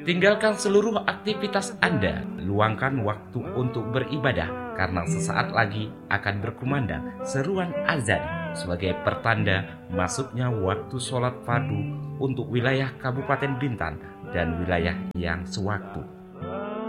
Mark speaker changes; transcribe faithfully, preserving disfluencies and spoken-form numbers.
Speaker 1: Tinggalkan seluruh aktivitas Anda, luangkan waktu untuk beribadah karena sesaat lagi akan berkumandang seruan azan sebagai pertanda masuknya waktu sholat fardu untuk wilayah Kabupaten Bintan dan wilayah yang sewaktu.